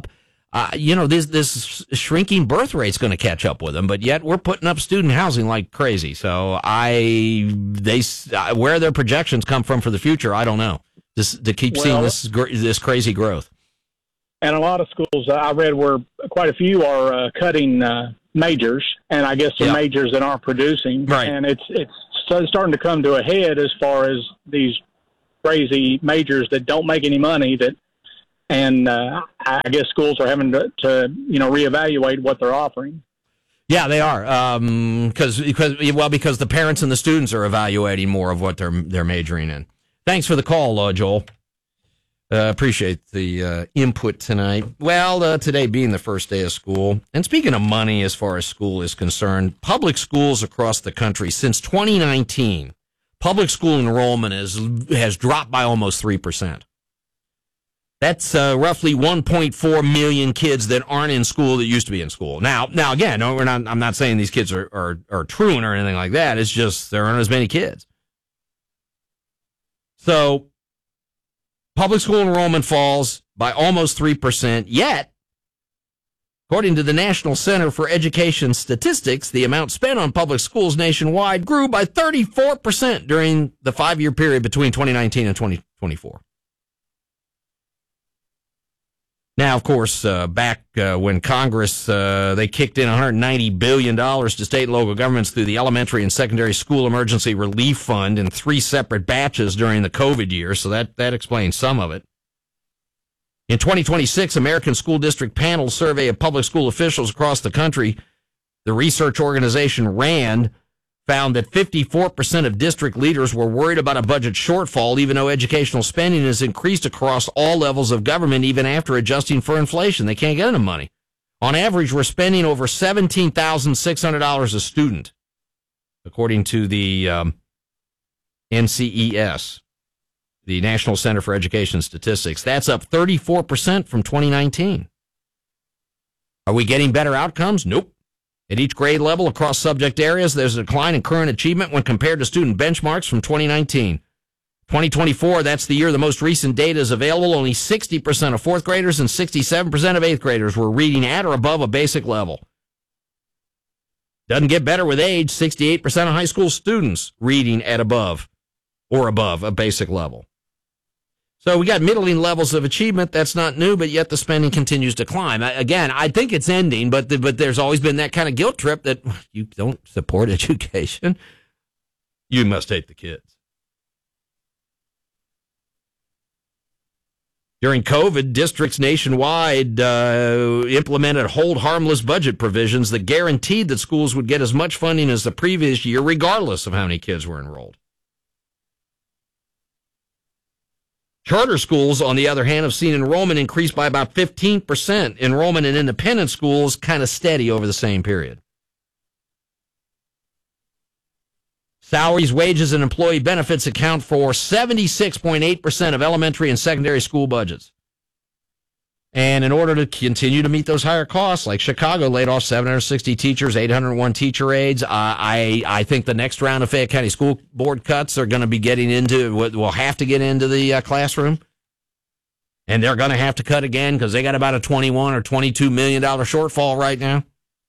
uh, you know, this this shrinking birth rate's going to catch up with them, but yet we're putting up student housing like crazy. So I, they, where their projections come from for the future, I don't know. This, to keep Well, seeing this this crazy growth. And a lot of schools uh, I read where quite a few are uh, cutting uh, majors, and I guess some Yeah. majors that aren't producing. Right. And it's it's so- starting to come to a head as far as these crazy majors that don't make any money. That, and uh, I guess schools are having to, to you know reevaluate what they're offering. Yeah, they are. Um, because because well, because the parents and the students are evaluating more of what they're they're majoring in. Thanks for the call, uh, Joel. Uh, appreciate the uh, input tonight. Well, uh, today being the first day of school, and speaking of money as far as school is concerned, public schools across the country since twenty nineteen, public school enrollment has has dropped by almost three percent. That's uh, roughly one point four million kids that aren't in school that used to be in school. Now, now again, no, we're not. I'm not saying these kids are are, are truant or anything like that. It's just there aren't as many kids. So, public school enrollment falls by almost three percent, yet, according to the National Center for Education Statistics, the amount spent on public schools nationwide grew by thirty-four percent during the five-year period between twenty nineteen and twenty twenty-four. Now, of course, uh, back uh, when Congress, uh, they kicked in one hundred ninety billion dollars to state and local governments through the Elementary and Secondary School Emergency Relief Fund in three separate batches during the COVID year, so that, that explains some of it. In twenty twenty-six, American School District Panel survey of public school officials across the country, the research organization RAND found that fifty-four percent of district leaders were worried about a budget shortfall, even though educational spending has increased across all levels of government, even after adjusting for inflation. They can't get enough money. On average, we're spending over seventeen thousand six hundred dollars a student, according to the um, N C E S, the National Center for Education Statistics. That's up thirty-four percent from twenty nineteen. Are we getting better outcomes? Nope. At each grade level across subject areas, there's a decline in current achievement when compared to student benchmarks from twenty nineteen. twenty twenty-four, that's the year the most recent data is available. Only sixty percent of fourth graders and sixty-seven percent of eighth graders were reading at or above a basic level. Doesn't get better with age. sixty-eight percent of high school students reading at above or above a basic level. So we got middling levels of achievement. That's not new, but yet the spending continues to climb. Again, I think it's ending, but the, but there's always been that kind of guilt trip that you don't support education. You must hate the kids. During COVID, districts nationwide uh, implemented hold harmless budget provisions that guaranteed that schools would get as much funding as the previous year, regardless of how many kids were enrolled. Charter schools, on the other hand, have seen enrollment increase by about fifteen percent. Enrollment in independent schools kind of steady over the same period. Salaries, wages, and employee benefits account for seventy-six point eight percent of elementary and secondary school budgets. And in order to continue to meet those higher costs, like Chicago laid off seven hundred sixty teachers, eight hundred one teacher aides. Uh, I I think the next round of Fayette County School Board cuts are going to be getting into, will have to get into the uh, classroom. And they're going to have to cut again because they got about a twenty-one or twenty-two million dollars shortfall right now.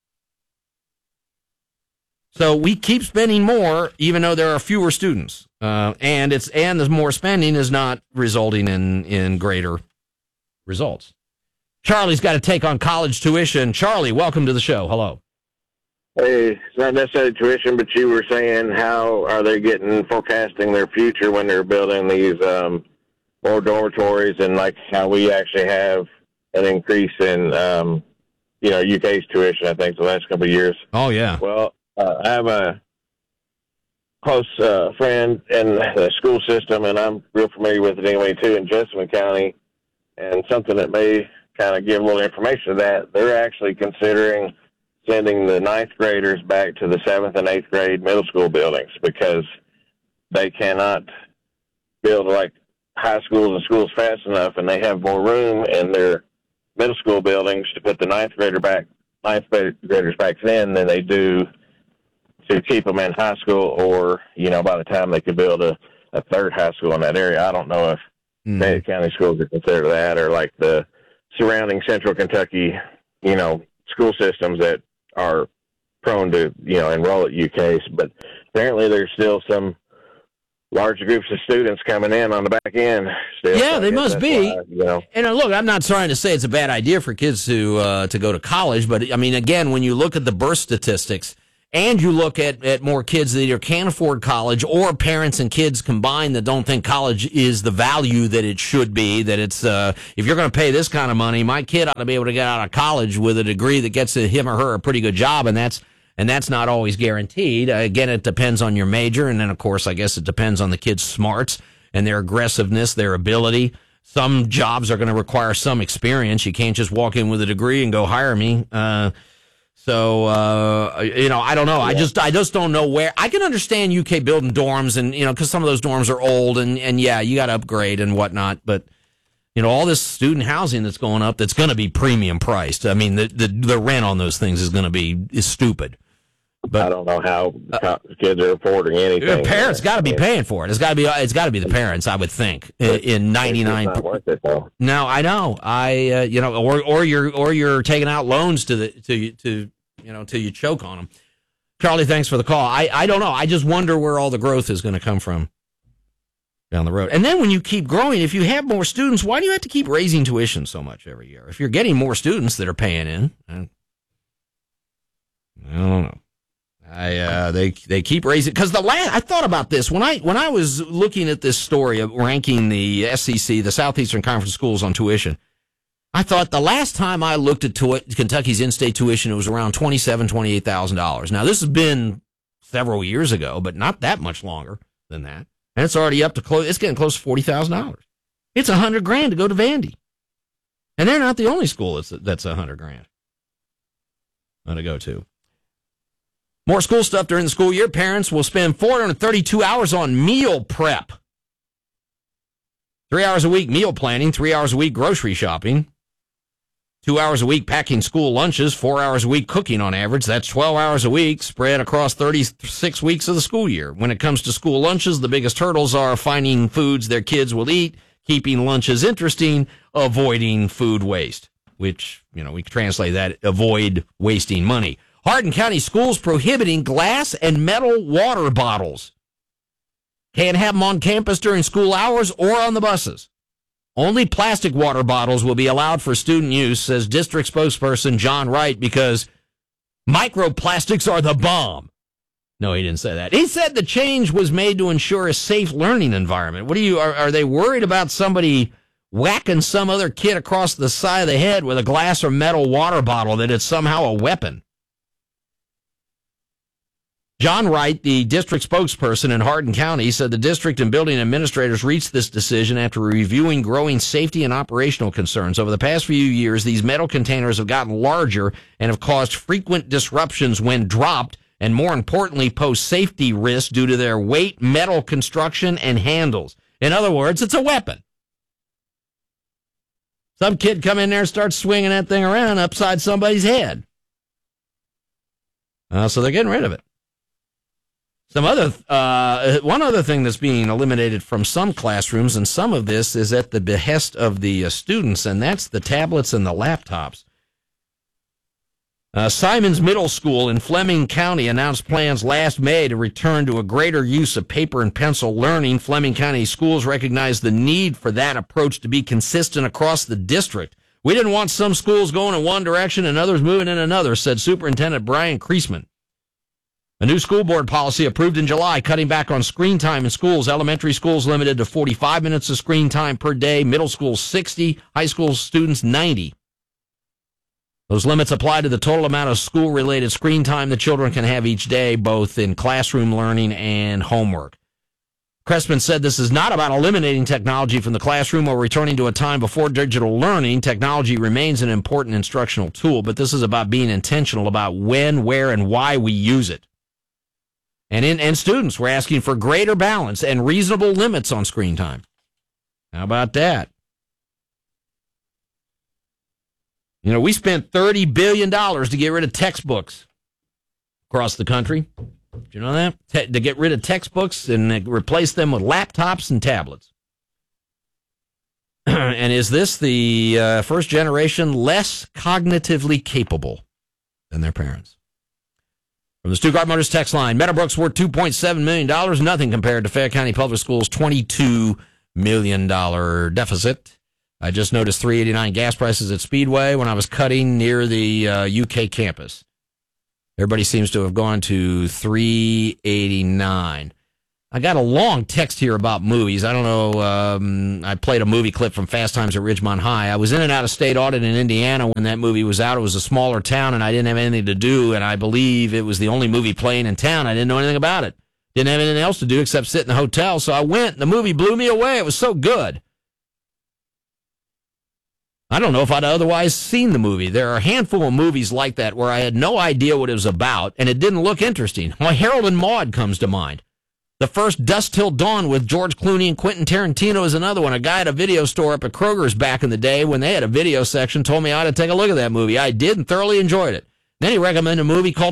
So we keep spending more, even though there are fewer students. Uh, and it's and the more spending is not resulting in, in greater results. Charlie's got a take on college tuition. Charlie, welcome to the show. Hello. Hey, it's not necessarily tuition, but you were saying how are they getting forecasting their future when they're building these um, more dormitories, and like how we actually have an increase in um, you know U K's tuition, I think, the last couple of years. Oh yeah. Well, uh, I have a close uh, friend in the school system, and I'm real familiar with it anyway too, in Jessamine County, and something that may kind of give a little information to that. They're actually considering sending the ninth graders back to the seventh and eighth grade middle school buildings because they cannot build like high schools and schools fast enough, and they have more room in their middle school buildings to put the ninth grader back, ninth graders back then than they do to keep them in high school, or, you know, by the time they could build a, a third high school in that area. I don't know if mm. Fayette County schools are considered that, or like the surrounding Central Kentucky, you know, school systems that are prone to, you know, enroll at U K. But apparently there's still some large groups of students coming in on the back end. Still. Yeah, So I they guess must that's be. why, you know. And uh, look, I'm not trying to say it's a bad idea for kids to uh, to go to college, but I mean, again, when you look at the birth statistics and you look at, at more kids that either can't afford college or parents and kids combined that don't think college is the value that it should be, that it's, uh, if you're going to pay this kind of money, my kid ought to be able to get out of college with a degree that gets him or her a pretty good job, and that's And that's not always guaranteed. Uh, again, it depends on your major. And then, of course, I guess it depends on the kid's smarts and their aggressiveness, their ability. Some jobs are going to require some experience. You can't just walk in with a degree and go hire me. Uh, so, uh, you know, I don't know. I just I just don't know where. I can understand U K building dorms and, you know, because some of those dorms are old. And, and yeah, you got to upgrade and whatnot. But, you know, all this student housing that's going up that's going to be premium priced. I mean, the, the, the rent on those things is going to be is stupid. But I don't know how uh, kids are affording anything. Parents got to be paying for it. It's got to be. It's got to be the parents, I would think. In, in ninety-nine. It's not worth it, though. No, I know. I uh, you know, or or you're or you're taking out loans to the to to you know till you choke on them. Charlie, thanks for the call. I I don't know. I just wonder where all the growth is going to come from down the road. And then when you keep growing, if you have more students, why do you have to keep raising tuition so much every year? If you're getting more students that are paying in, I, I don't know. I uh, they they keep raising because the last I thought about this when I when I was looking at this story of ranking the S E C, the Southeastern Conference schools on tuition. I thought the last time I looked at tu- Kentucky's in-state tuition, it was around twenty-seven, twenty-eight thousand dollars. Now this has been several years ago, but not that much longer than that, and it's already up to close. It's getting close to forty thousand dollars. It's a hundred grand to go to Vandy, and they're not the only school that's that's a hundred grand to go to. More school stuff during the school year. Parents will spend four hundred thirty-two hours on meal prep. Three hours a week meal planning, three hours a week grocery shopping, two hours a week packing school lunches, four hours a week cooking on average. That's twelve hours a week spread across thirty-six weeks of the school year. When it comes to school lunches, the biggest hurdles are finding foods their kids will eat, keeping lunches interesting, avoiding food waste, which, you know, we translate that, avoid wasting money. Hardin County Schools prohibiting glass and metal water bottles. Can't have them on campus during school hours or on the buses. Only plastic water bottles will be allowed for student use, says district spokesperson John Wright, because microplastics are the bomb. No, he didn't say that. He said the change was made to ensure a safe learning environment. What are you, are, are they worried about somebody whacking some other kid across the side of the head with a glass or metal water bottle, that it's somehow a weapon? John Wright, the district spokesperson in Hardin County, said the district and building administrators reached this decision after reviewing growing safety and operational concerns. Over the past few years, these metal containers have gotten larger and have caused frequent disruptions when dropped, and more importantly, pose safety risks due to their weight, metal construction, and handles. In other words, it's a weapon. Some kid come in there and start swinging that thing around upside somebody's head. Uh, so they're getting rid of it. Some other, uh, one other thing that's being eliminated from some classrooms, and some of this is at the behest of the uh, students, and that's the tablets and the laptops. Uh, Simons Middle School in Fleming County announced plans last May to return to a greater use of paper and pencil learning. Fleming County schools recognize the need for that approach to be consistent across the district. We didn't want some schools going in one direction and others moving in another, said Superintendent Brian Kreisman. A new school board policy approved in July, cutting back on screen time in schools. Elementary schools limited to forty-five minutes of screen time per day. Middle school, sixty. High school students, ninety. Those limits apply to the total amount of school-related screen time the children can have each day, both in classroom learning and homework. Crespin said this is not about eliminating technology from the classroom or returning to a time before digital learning. Technology remains an important instructional tool, but this is about being intentional about when, where, and why we use it. And in, and students, we're asking for greater balance and reasonable limits on screen time. How about that? You know, we spent thirty billion dollars to get rid of textbooks across the country. Did you know that? Te- to get rid of textbooks and replace them with laptops and tablets. And is this the uh, first generation less cognitively capable than their parents? From the Stuttgart Motors text line, Meadowbrook's worth two point seven million dollars, nothing compared to Fayette County Public Schools' twenty-two million dollars deficit. I just noticed three eighty-nine gas prices at Speedway when I was cutting near the uh, U K campus. Everybody seems to have gone to three eighty-nine. I got a long text here about movies. I don't know. Um, I played a movie clip from Fast Times at Ridgemont High. I was in and out of state audit in Indiana when that movie was out. It was a smaller town, and I didn't have anything to do, and I believe it was the only movie playing in town. I didn't know anything about it. Didn't have anything else to do except sit in the hotel, so I went. The movie blew me away. It was so good. I don't know if I'd otherwise seen the movie. There are a handful of movies like that where I had no idea what it was about, and it didn't look interesting. Well, Harold and Maude comes to mind. The first Dusk Till Dawn with George Clooney and Quentin Tarantino is another one. A guy at a video store up at Kroger's back in the day when they had a video section told me I ought to take a look at that movie. I did and thoroughly enjoyed it. Then he recommended a movie called